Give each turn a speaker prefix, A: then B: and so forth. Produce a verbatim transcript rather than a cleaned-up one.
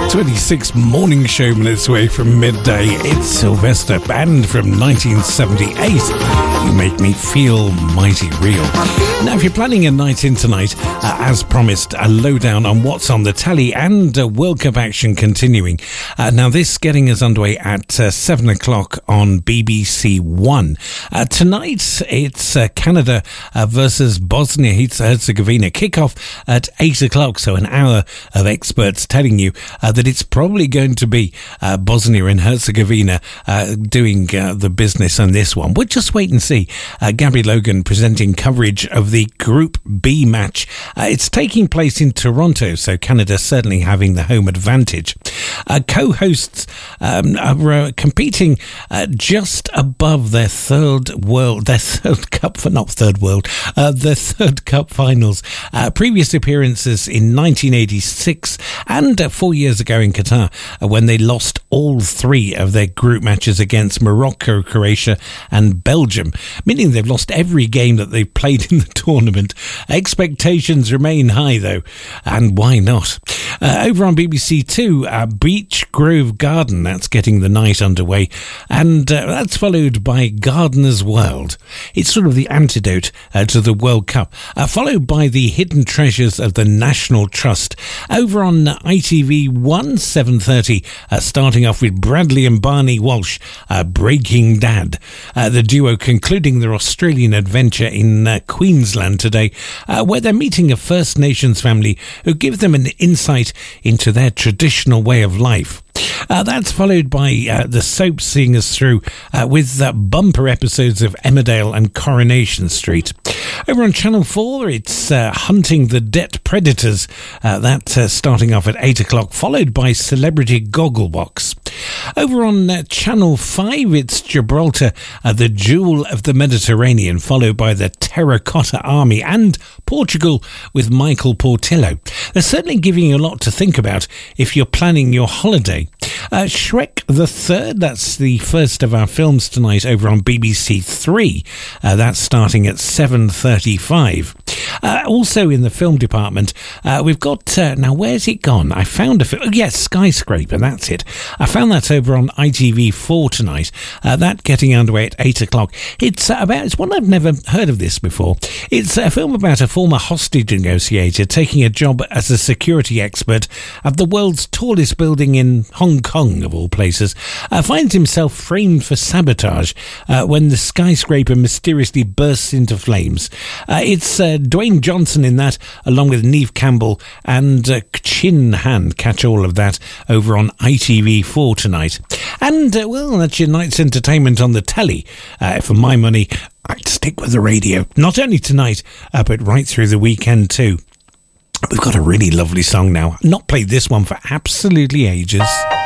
A: twenty-six morning show minutes away from midday. It's Sylvester Band from nineteen seventy-eight. You make me feel mighty real. Now, if you're planning a night in tonight, uh, as promised, a lowdown on what's on the telly and uh, World Cup action continuing. Uh, now, this getting us underway at uh, seven o'clock on B B C One. Uh, tonight, it's uh, Canada uh, versus Bosnia-Herzegovina. Kickoff at eight o'clock, so an hour of experts telling you uh, that it's probably going to be uh, Bosnia and Herzegovina uh, doing uh, the business on this one. We'll just wait and see. Uh, Gabby Logan presenting coverage of the Group B match. Uh, it's taking place in Toronto, so Canada certainly having the home advantage. Uh, co-hosts um, are uh, competing uh, just above their third world, their third cup, for not third world, uh, their third cup finals. Uh, previous appearances in nineteen eighty-six and uh, four years ago in Qatar, uh, when they lost all three of their group matches against Morocco, Croatia and Belgium, meaning they've lost every game that they've played in the tournament. Expectations remain high though, and why not? Uh, over on B B C Two, uh, Beach Grove Garden, that's getting the night underway, and uh, that's followed by Gardener's World. It's sort of the antidote uh, to the World Cup, uh, followed by the Hidden Treasures of the National Trust. Over on I T V One, seven thirty, uh, starting off with Bradley and Barney Walsh, uh, Breaking Dad. Uh, the duo concluding their Australian adventure in uh, Queensland today, uh, where they're meeting a First Nations family who give them an insight into their traditional way of life. Uh, that's followed by uh, the soap seeing us through uh, with uh, bumper episodes of Emmerdale and Coronation Street. Over on Channel four, it's uh, Hunting the Debt Predators. Uh, that's uh, starting off at eight o'clock, followed by Celebrity Gogglebox. Over on uh, Channel five, it's Gibraltar, uh, the Jewel of the Mediterranean, followed by the Terracotta Army, and Portugal with Michael Portillo. They're certainly giving you a lot to think about if you're planning your holiday. Uh, Shrek the Third, that's the first of our films tonight over on B B C Three. Uh, that's starting at seven thirty-five. Uh, also in the film department, uh, we've got, uh, now where's it gone? I found a film, oh, yes, Skyscraper, that's it. I found that over on I T V four tonight. Uh, that getting underway at eight o'clock. It's uh, about, it's one I've never heard of this before. It's a film about a former hostage negotiator taking a job as a security expert at the world's tallest building in Hong Kong, of all places, uh, finds himself framed for sabotage uh, when the skyscraper mysteriously bursts into flames. Uh, it's uh, Dwayne Johnson in that, along with Neve Campbell and uh, Chin Han. Catch all of that over on I T V four tonight. And, uh, well, that's your night's entertainment on the telly. Uh, for my money, I'd stick with the radio. Not only tonight, uh, but right through the weekend too. We've got a really lovely song now. Not played this one for absolutely ages.